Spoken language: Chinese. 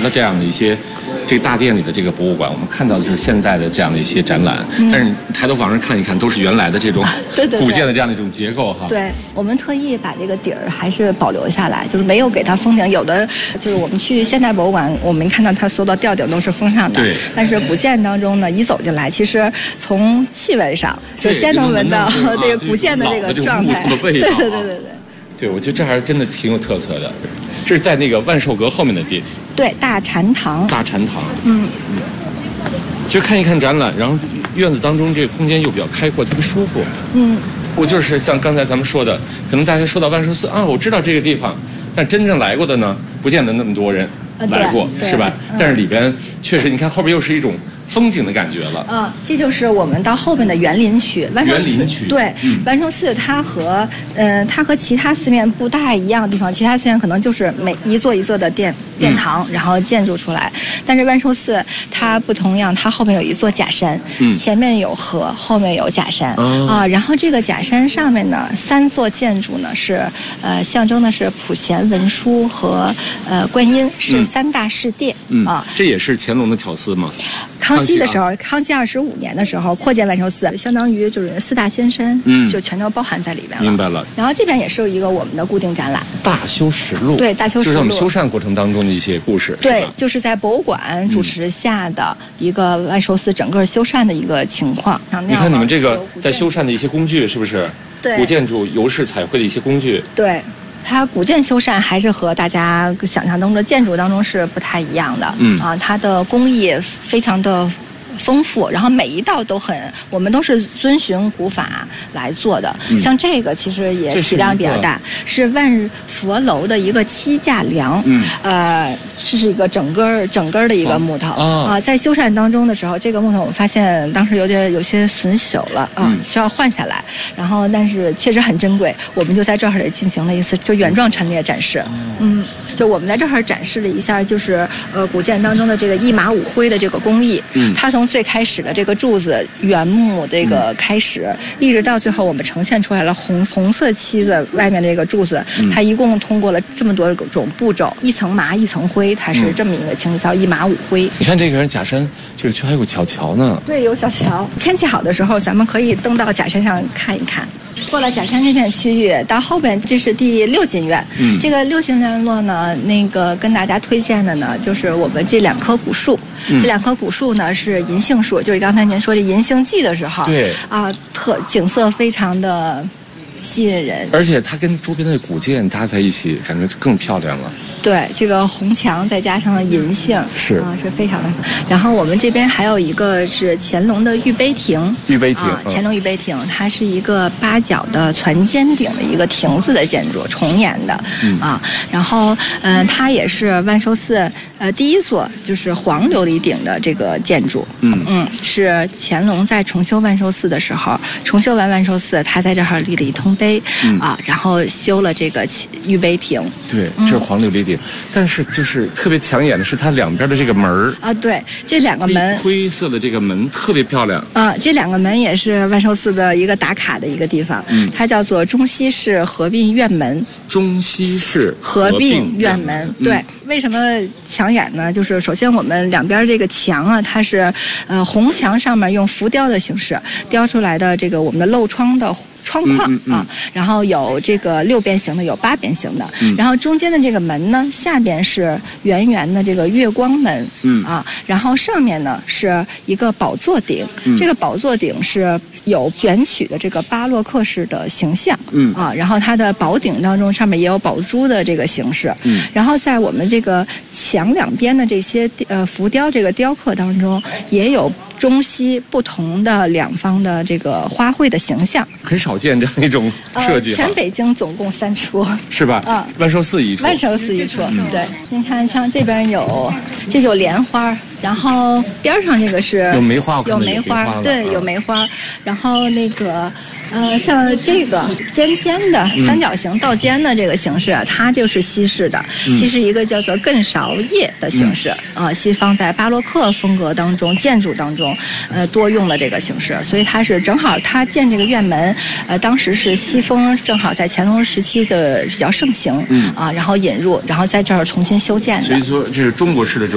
了这样的一些这个大殿里的这个博物馆，我们看到的是现在的这样的一些展览，但是抬头往上看一看，都是原来的这种古建的这样的一种结构哈。 对，我们特意把这个底儿还是保留下来，就是没有给它封顶。有的就是我们去现代博物馆，我们看到它所有的吊顶都是封上的， 对。 但是古建当中呢，一走进来，其实从气味上就先能闻到这个古建的这个状态， 对。 对， 我觉得这还是真的挺有特色的。这是在那个万寿阁后面的地， 对，大禅堂。 就看一看展览，然后院子当中这个空间又比较开阔，特别舒服。我就是像刚才咱们说的，可能大家说到万寿寺啊，我知道这个地方，但真正来过的呢，不见得那么多人来过，是吧？但是里边确实，你看后边又是一种风景的感觉了。 这就是我们到后面的园林区。 园林区， 对，万寿寺它和其他寺院不大一样的地方，其他寺院可能就是每一座一座的殿堂，然后建筑出来。但是万寿寺它不同样，它后面有一座假山，前面有河，后面有假山然后这个假山上面呢，3座建筑呢是象征的是普贤文殊和观音，是3大士殿这也是乾隆的巧思吗？ 康熙的时候，康熙25年的时候扩建万寿寺，相当于就是4大仙山，就全都包含在里边了。 明白了。 然后这边也是有一个我们的固定展览《 大修实录》。 对，大修实录就是我们修缮过程当中的一些故事。 对，就是在博物馆主持下的一个万寿寺整个修缮的一个情况。 你看你们这个在修缮的一些工具，是不是？ 对， 古建筑油饰彩绘的一些工具。 对。它古建修缮还是和大家想象中的建筑当中是不太一样的，它的工艺非常的丰富，然后每一道我们都是遵循古法来做的。像这个其实也体量比较大，是万佛楼的一个7架梁，这是一个整根的一个木头在修缮当中的时候，这个木头我们发现当时有些损朽了需要换下来，然后但是确实很珍贵，我们就在这儿也进行了一次就原状陈列展示。就我们在这儿展示了一下，就是古建当中的这个一马五灰的这个工艺，它从最开始的这个柱子原木这个开始，一直到最后我们呈现出来了红色漆子外面这个柱子，它一共通过了这么多种步骤，一层麻一层灰，它是这么一个情况，叫一马五灰。 你看这个人假山这个区还有个小桥呢。 对，有小桥。天气好的时候，咱们可以登到假山上看一看。过了假山这片区域，到后边这是第6进院。这个6进院落呢，那个跟大家推荐的呢，就是我们这2棵古树。这2棵古树呢是银杏树，就是刚才您说这银杏季的时候， 对景色非常的吸引人， 而且它跟周边的古建搭在一起，感觉更漂亮了。 对，这个红墙再加上银杏，是非常的。然后我们这边还有一个是乾隆的御碑亭，乾隆御碑亭，它是一个8角的攒尖顶的一个亭子的建筑，重檐的然后它也是万寿寺第一座就是黄琉璃顶的这个建筑，是乾隆在重修万寿寺的时候，重修完万寿寺，他在这儿立了一通碑然后修了这个御碑亭。 对，这是黄琉璃顶。但是就是特别抢眼的是它两边的这个门对，这2个门灰色的这个门特别漂亮这2个门也是万寿寺的一个打卡的一个地方，它叫做中西式合并院门。 中西式合并院门，对，为什么抢眼呢？就是首先我们两边这个墙它是红墙上面用浮雕的形式雕出来的这个我们的漏窗的窗框然后有这个6边形的，有8边形的，然后中间的这个门呢，下边是圆圆的这个月光门，然后上面呢是一个宝座顶，这个宝座顶是有卷曲的这个巴洛克式的形象，然后它的宝顶当中上面也有宝珠的这个形式，然后在我们这个墙两边的这些浮雕这个雕刻当中，也有中西不同的两方的这个花卉的形象， 很少见这样一种设计。 全北京总共3处， 是吧？万寿寺一处， 万寿寺一处。对，您看，像这边这有莲花，然后边上这个是有梅花， 有梅花，对，有梅花。然后那个像这个尖尖的三角形倒尖的这个形式，它就是西式的，西式一个叫做艮勺叶的形式西方在巴洛克风格当中建筑当中多用了这个形式，所以它是正好它建这个院门当时是西风正好在乾隆时期的比较盛行然后引入，然后在这儿重新修建的， 所以说这是中国式的这种